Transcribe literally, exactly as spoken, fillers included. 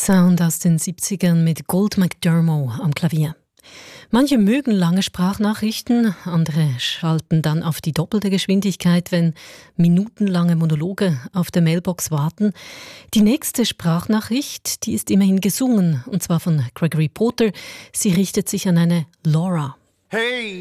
Sound aus den siebzigern mit Gold McDermott am Klavier. Manche mögen lange Sprachnachrichten, andere schalten dann auf die doppelte Geschwindigkeit, wenn minutenlange Monologe auf der Mailbox warten. Die nächste Sprachnachricht, die ist immerhin gesungen, und zwar von Gregory Porter. Sie richtet sich an eine Laura. Hey!